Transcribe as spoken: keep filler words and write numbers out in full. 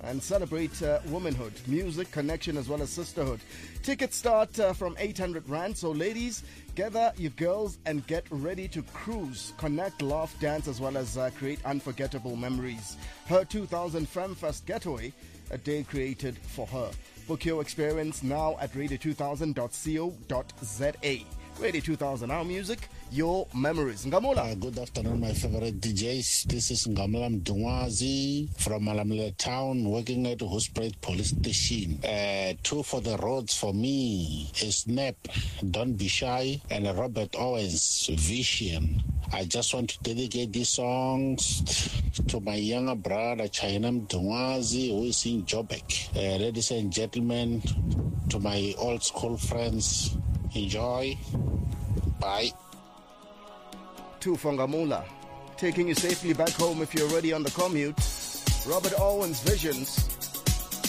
and celebrate uh, womanhood, music, connection, as well as sisterhood. Tickets start uh, from eight hundred rand. So ladies, gather your girls and get ready to cruise, connect, laugh, dance, as well as uh, create unforgettable memories. Her two thousand FemFest Getaway, a day created for her. Book your experience now at radio two thousand dot co dot za. Radio two thousand, our music, your memories. Ngamula. Uh, good afternoon, my favorite D Js. This is Ngamula Mdungwazi from Malamula Town, working at Hospret Police Station. Uh, two for the roads for me is Snap, Don't Be Shy, and Robert Owens, Vision. I just want to dedicate these songs to my younger brother, China Mdungwazi, who is in Joburg. Uh, ladies and gentlemen, to my old school friends, enjoy. Bye. To Fongamula, taking you safely back home if you're already on the commute. Robert Owens, Visions.